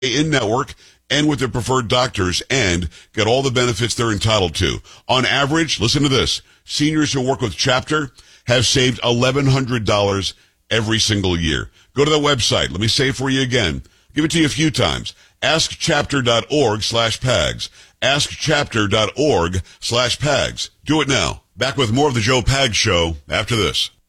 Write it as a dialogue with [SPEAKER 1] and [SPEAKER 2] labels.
[SPEAKER 1] in-network and with their preferred doctors and get all the benefits they're entitled to. On average, listen to this, seniors who work with Chapter have saved $1,100 every single year. Go to the website. Let me say it for you again. Give it to you a few times. AskChapter.org/PAGS. AskChapter.org/PAGS. Do it now. Back with more of the Joe Pags Show after this.